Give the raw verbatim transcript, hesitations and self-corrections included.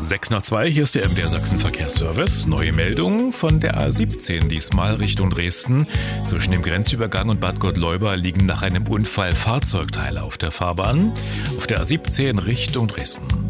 Sechs nach zwei, hier ist der M D R Sachsen Verkehrsservice. Neue Meldung von der A siebzehn, diesmal Richtung Dresden. Zwischen dem Grenzübergang und Bad Gottleuba liegen nach einem Unfall Fahrzeugteile auf der Fahrbahn. Auf der A siebzehn Richtung Dresden.